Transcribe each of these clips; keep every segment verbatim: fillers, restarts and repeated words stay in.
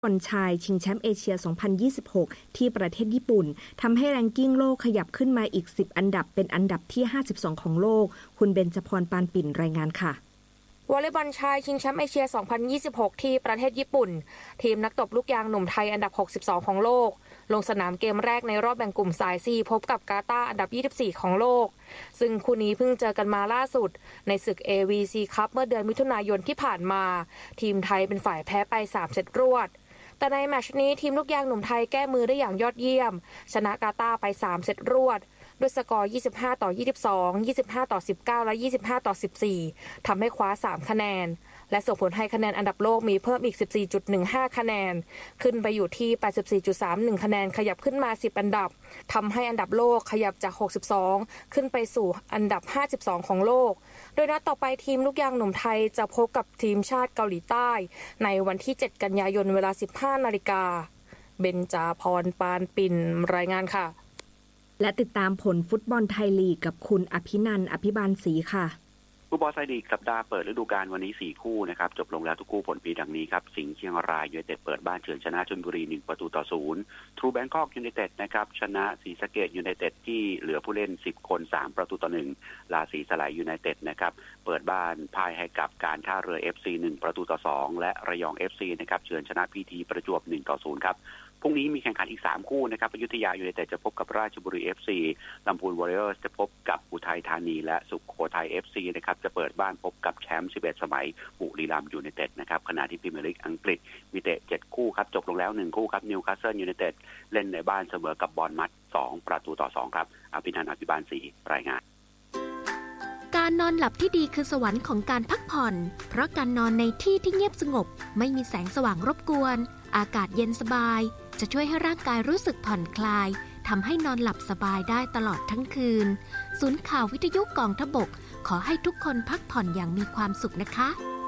บอลชายชิงแชมป์เอเชีย สองพันยี่สิบหก ที่ประเทศญี่ปุ่นทำให้แรงกิ้งโลกขยับขึ้นมาอีกสิบอันดับเป็นอันดับที่ห้าสิบสองของโลกคุณเบญจพรปานปิ่นรายงานค่ะวอลเลย์บอลชายชิงแชมป์เอเชีย สองพันยี่สิบหก ที่ประเทศญี่ปุ่นทีมนักตบลูกยางหนุ่มไทยอันดับหกสิบสองของโลกลงสนามเกมแรกในรอบแบ่งกลุ่มสาย ซี พบกับกาตาร์อันดับยี่สิบสี่ของโลกซึ่งคู่นี้เพิ่งเจอกันมาล่าสุดในศึก เอ วี ซี Cup เมื่อเดือนมิถุนายนที่ผ่านมาทีมไทยเป็นฝ่ายแพ้ไปสามเซตรวดแต่ในแมตช์นี้ทีมลูกยางหนุ่มไทยแก้มือได้อย่างยอดเยี่ยมชนะกาตาร์ไปสามเซตรวดด้วยสกอร์ยี่สิบห้าต่อยี่สิบสอง ยี่สิบห้าต่อสิบเก้าและยี่สิบห้าต่อสิบสี่ทำให้คว้าสามคะแนนและส่งผลให้คะแนนอันดับโลกมีเพิ่มอีก สิบสี่จุดหนึ่งห้า คะแนนขึ้นไปอยู่ที่ แปดสิบสี่จุดสามหนึ่ง คะแนนขยับขึ้นมาสิบอันดับทำให้อันดับโลกขยับจากหกสิบสองขึ้นไปสู่อันดับห้าสิบสองของโลกโดยนัดต่อไปทีมลูกยางหนุ่มไทยจะพบกับทีมชาติเกาหลีใต้ในวันที่เจ็ดกันยายนเวลา สิบห้านาฬิกาเบญจพรปานปิ่นรายงานค่ะและติดตามผลฟุตบอลไทยลีกกับคุณอภินันท์อภิบาลศรีค่ะฟุตบอลไทยลีกสัปดาห์เปิดฤดูกาลวันนี้สี่คู่นะครับจบลงแล้วทุกคู่ผลปีดังนี้ครับสิงห์เชียงรายยูไนเต็ดเปิดบ้านเฉือนชนะชลบุรีหนึ่งประตูต่อศูนย์ทรูแบงคอกยูไนเต็ดนะครับชนะศรีสะเกษยูไนเต็ดที่เหลือผู้เล่นสิบคนสามประตูต่อหนึ่งลาสีสลายยูไนเต็ดนะครับเปิดบ้านพ่ายให้กับการท่าเรือ เอฟ ซี หนึ่งประตูต่อสองและระยอง เอฟ ซี นะครับเฉือนชนะ พี ที ประจวบหนึ่งต่อศูนย์ครับพรุ่งนี้มีแข่งขันอีกสามคู่นะครับอยุธยายูไนเต็ดจะพบกับราชบุรี เอฟ ซี ลำพูนวอริเออร์สจะพบกับอุทัยธานีและสุโขทัย เอฟ ซี นะครับจะเปิดบ้านพบกับแชมป์สิบเอ็ดสมัยบุรีรัมย์ยูไนเต็ดนะครับขณะที่พรีเมียร์ลีกอังกฤษมีเตะเจ็ดคู่ครับจบลงแล้วหนึ่งคู่ครับนิวคาสเซิลยูไนเต็ดเล่นในบ้านเสมอกับบอร์นมัธสองประตูต่อสองครับอภินันท์อภิบาลศรีรายงานการนอนหลับที่ดีคือสวรรค์ของการพักผ่อนเพราะการนอนในที่ที่เงียบสงบไม่มีแสงสว่างรบกวนอากาศเย็นสบายจะช่วยให้ร่างกายรู้สึกผ่อนคลายทำให้นอนหลับสบายได้ตลอดทั้งคืนศูนย์ข่าววิทยุกองทพบกขอให้ทุกคนพักผ่อนอย่างมีความสุขนะคะ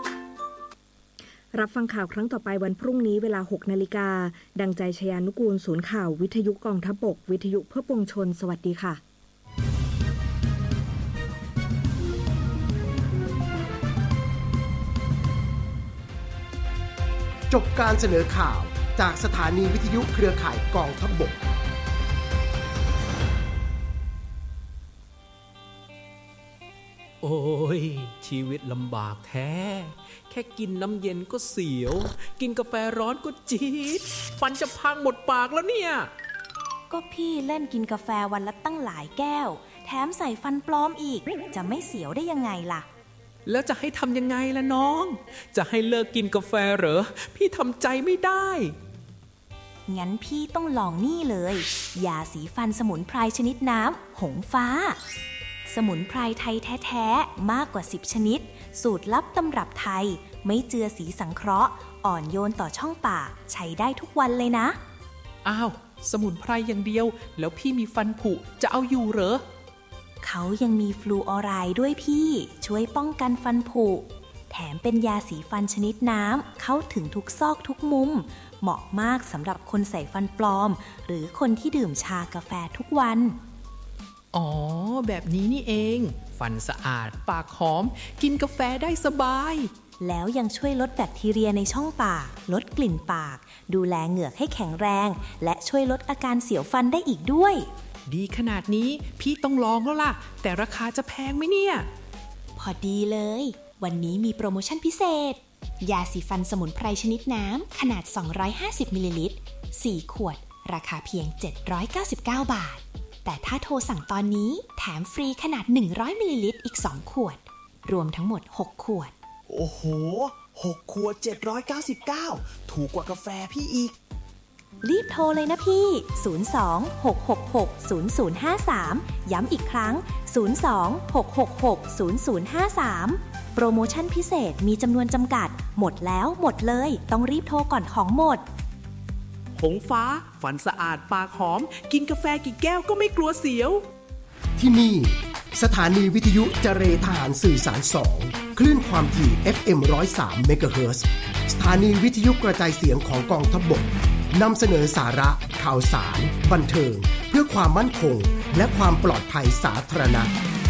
รับฟังข่าวครั้งต่อไปวันพรุ่งนี้เวลา หกนาฬิกาดังใจชยานุกูลศูนย์ข่าววิทยุกองทพบกวิทยุเพื่อปวงชนสวัสดีค่ะจบการเสนอข่าวจากสถานีวิทยุเครือข่ายกองทัพบกโอ้ยชีวิตลำบากแท้แค่กินน้ำเย็นก็เสียวกินกาแฟร้อนก็จี๊ดฟันจะพังหมดปากแล้วเนี่ยก็พี่เล่นกินกาแฟวันละตั้งหลายแก้วแถมใส่ฟันปลอมอีกจะไม่เสียวได้ยังไงล่ะแล้วจะให้ทำยังไงล่ะน้องจะให้เลิกกินกาแฟเหรอพี่ทำใจไม่ได้งั้นพี่ต้องลองนี่เลยยาสีฟันสมุนไพรชนิดน้ำหงฟ้าสมุนไพรไทยแท้ๆมากกว่าสิบชนิดสูตรลับตำรับไทยไม่เจือสีสังเคราะห์อ่อนโยนต่อช่องปากใช้ได้ทุกวันเลยนะอ้าวสมุนไพรอย่างเดียวแล้วพี่มีฟันผุจะเอาอยู่เหรอเขายังมีฟลูออไรด์ด้วยพี่ช่วยป้องกันฟันผุแถมเป็นยาสีฟันชนิดน้ำเข้าถึงทุกซอกทุกมุมเหมาะมากสำหรับคนใส่ฟันปลอมหรือคนที่ดื่มชากาแฟทุกวันอ๋อแบบนี้นี่เองฟันสะอาดปากหอมกินกาแฟได้สบายแล้วยังช่วยลดแบคทีเรียในช่องปากลดกลิ่นปากดูแลเหงือกให้แข็งแรงและช่วยลดอาการเสียวฟันได้อีกด้วยดีขนาดนี้พี่ต้องลองแล้วล่ะแต่ราคาจะแพงไหมเนี่ยพอดีเลยวันนี้มีโปรโมชั่นพิเศษยาสีฟันสมุนไพรชนิดน้ำขนาดสองร้อยห้าสิบมิลลิลิตรสี่ขวดราคาเพียงเจ็ดร้อยเก้าสิบเก้าบาทแต่ถ้าโทรสั่งตอนนี้แถมฟรีขนาดหนึ่งร้อยมิลลิลิตรอีกสองขวดรวมทั้งหมดหกขวดโอ้โหหกขวดเจ็ดร้อยเก้าสิบเก้าถูกกว่ากาแฟพี่อีกรีบโทรเลยนะพี่ศูนย์ สอง หก หก หก ศูนย์ ศูนย์ ห้า สามย้ำอีกครั้งศูนย์ สอง หก หก หก ศูนย์ ศูนย์ ห้า สามโปรโมชั่นพิเศษมีจำนวนจำกัดหมดแล้วหมดเลยต้องรีบโทรก่อนของหมดหงฟ้าฟันสะอาดปากหอมกินกาแฟกี่แก้วก็ไม่กลัวเสียวที่นี่สถานีวิทยุเจรทหารสื่อสารสองคลื่นความถี่ เอฟ เอ็ม หนึ่งร้อยสาม เมกะเฮิรตซ์สถานีวิทยุกระจายเสียงของกองทัพบกนำเสนอสาระข่าวสารบันเทิงเพื่อความมั่นคงและความปลอดภัยสาธารณะ